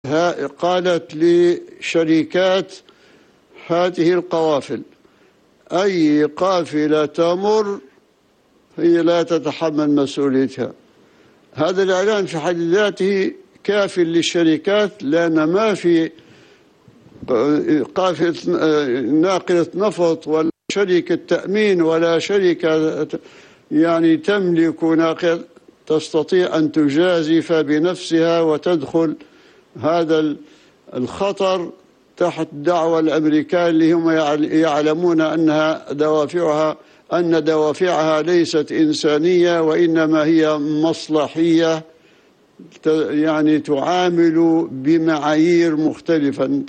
قالت لشركات هذه القوافل: أي قافلة تمر هي لا تتحمل مسؤوليتها. هذا الإعلان في حد ذاته كاف للشركات، لأن ما في قافلة ناقلة نفط ولا شركة تأمين ولا شركة تملك ناقلة تستطيع أن تجازف بنفسها وتدخل هذا الخطر تحت دعوى الأمريكان اللي هم يعلمون أن دوافعها ليست إنسانية وإنما هي مصلحية، تعامل بمعايير مختلفة،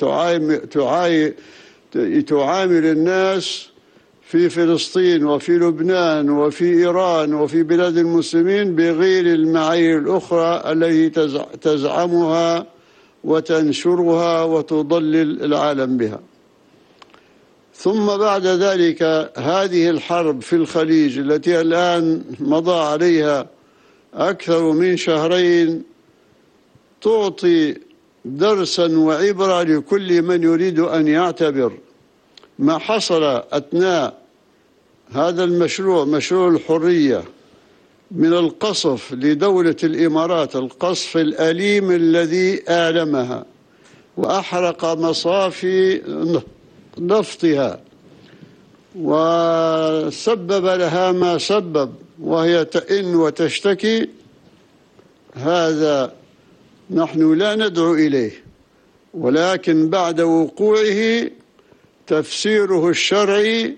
تعامل الناس في فلسطين وفي لبنان وفي إيران وفي بلاد المسلمين بغير المعايير الأخرى التي تزعمها وتنشرها وتضلل العالم بها. ثم بعد ذلك هذه الحرب في الخليج التي الآن مضى عليها أكثر من شهرين تعطي درسا وعبرة لكل من يريد أن يعتبر ما حصل أثناء هذا المشروع، مشروع الحرية، من القصف لدولة الإمارات، القصف الأليم الذي آلمها وأحرق مصافي نفطها وسبب لها ما سبب وهي تئن وتشتكي. هذا نحن لا ندعو إليه، ولكن بعد وقوعه تفسيره الشرعي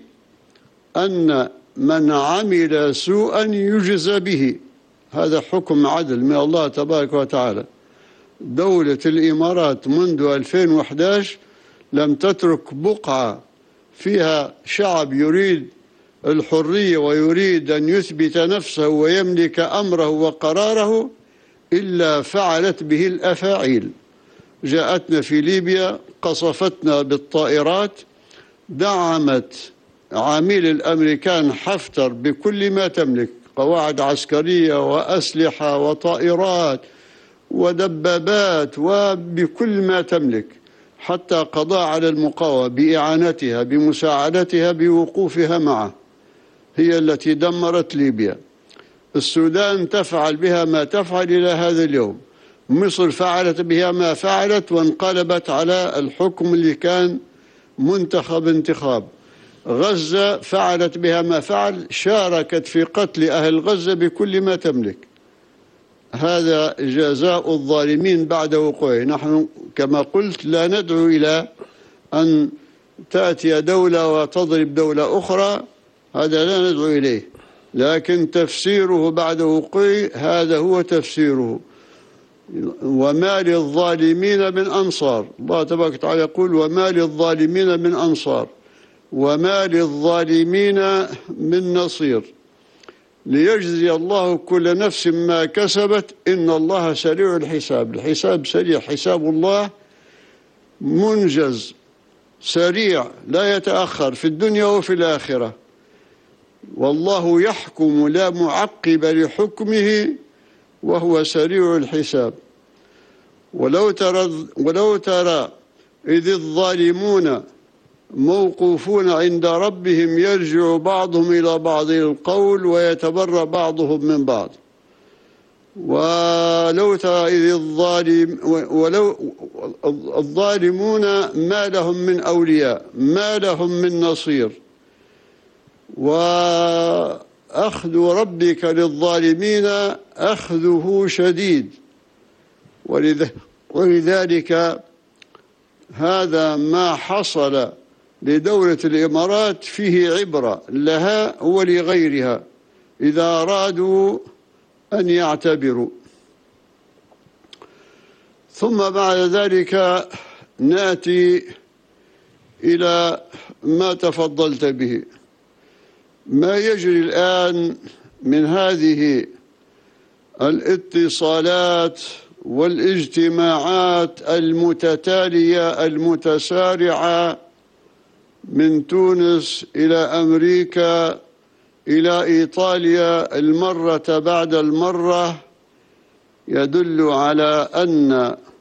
أن من عمل سوءا يجزى به. هذا حكم عدل من الله تبارك وتعالى. دولة الإمارات منذ 2011 لم تترك بقعة فيها شعب يريد الحرية ويريد أن يثبت نفسه ويملك أمره وقراره إلا فعلت به الأفاعيل. جاءتنا في ليبيا، قصفتنا بالطائرات، دعمت عميل الأمريكان حفتر بكل ما تملك، قواعد عسكرية وأسلحة وطائرات ودبابات وبكل ما تملك، حتى قضى على المقاومة بإعانتها بمساعدتها بوقوفها معه. هي التي دمرت ليبيا. السودان تفعل بها ما تفعل إلى هذا اليوم. مصر فعلت بها ما فعلت وانقلبت على الحكم اللي كان انتخاب. غزة فعلت بها ما فعل، شاركت في قتل أهل غزة بكل ما تملك. هذا جزاء الظالمين بعد وقوعه. نحن كما قلت لا ندعو إلى أن تأتي دولة وتضرب دولة أخرى، هذا لا ندعو إليه، لكن تفسيره بعد وقوعه هذا هو تفسيره. وما للظالمين من أنصار. الله تبارك وتعالى يقول: وما للظالمين من أنصار وما للظالمين من نصير ليجزي الله كل نفس ما كسبت إن الله سريع الحساب. الحساب سريع، حساب الله منجز سريع لا يتأخر في الدنيا وفي الآخرة. والله يحكم لا معقب لحكمه وهو سريع الحساب. ولو ترى إذ الظالمون موقوفون عند ربهم يرجع بعضهم إلى بعض القول ويتبرأ بعضهم من بعض. ولو ترى إذ الظالمون ما لهم من أولياء ما لهم من نصير. وأخذ ربك للظالمين أخذه شديد. ولذلك هذا ما حصل لدولة الإمارات فيه عبرة لها ولغيرها إذا أرادوا أن يعتبروا. ثم بعد ذلك نأتي إلى ما تفضلت به. ما يجري الآن من هذه الاتصالات والاجتماعات المتتالية المتسارعة من تونس إلى أمريكا إلى إيطاليا المرة بعد المرة يدل على أن